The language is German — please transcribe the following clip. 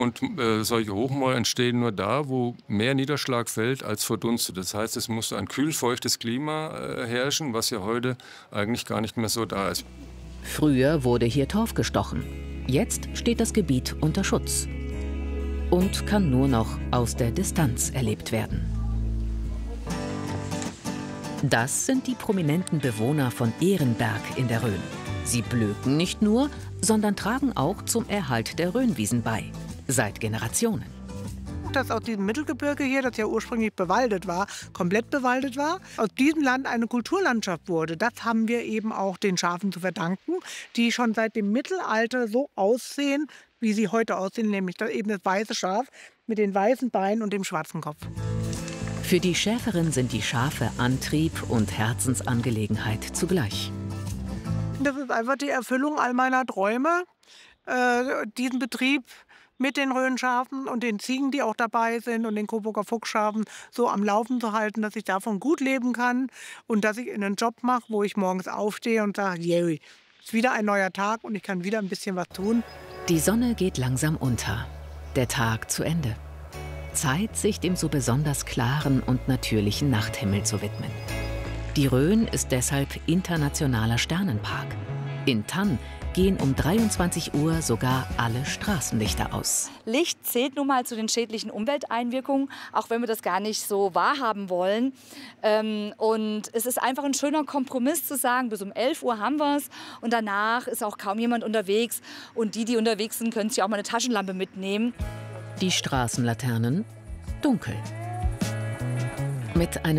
Und solche Hochmoore entstehen nur da, wo mehr Niederschlag fällt als verdunstet. Das heißt, es muss ein kühlfeuchtes Klima herrschen, was ja heute eigentlich gar nicht mehr so da ist. Früher wurde hier Torf gestochen. Jetzt steht das Gebiet unter Schutz und kann nur noch aus der Distanz erlebt werden. Das sind die prominenten Bewohner von Ehrenberg in der Rhön. Sie blöken nicht nur, sondern tragen auch zum Erhalt der Rhönwiesen bei. Seit Generationen. Dass aus diesem Mittelgebirge hier, das ja ursprünglich bewaldet war, komplett bewaldet war, aus diesem Land eine Kulturlandschaft wurde. Das haben wir eben auch den Schafen zu verdanken, die schon seit dem Mittelalter so aussehen, wie sie heute aussehen, nämlich eben das weiße Schaf mit den weißen Beinen und dem schwarzen Kopf. Für die Schäferin sind die Schafe Antrieb und Herzensangelegenheit zugleich. Das ist einfach die Erfüllung all meiner Träume, diesen Betrieb mit den Rhönschafen und den Ziegen, die auch dabei sind, und den Coburger Fuchsschafen so am Laufen zu halten, dass ich davon gut leben kann und dass ich einen Job mache, wo ich morgens aufstehe und sage, yay, ist wieder ein neuer Tag und ich kann wieder ein bisschen was tun. Die Sonne geht langsam unter, der Tag zu Ende. Zeit, sich dem so besonders klaren und natürlichen Nachthimmel zu widmen. Die Rhön ist deshalb internationaler Sternenpark. In Thann gehen um 23 Uhr sogar alle Straßenlichter aus. Licht zählt nun mal zu den schädlichen Umwelteinwirkungen, auch wenn wir das gar nicht so wahrhaben wollen. Und es ist einfach ein schöner Kompromiss zu sagen, bis um 11 Uhr haben wir es und danach ist auch kaum jemand unterwegs. Und die unterwegs sind, können sich auch mal eine Taschenlampe mitnehmen. Die Straßenlaternen dunkel. Mit einem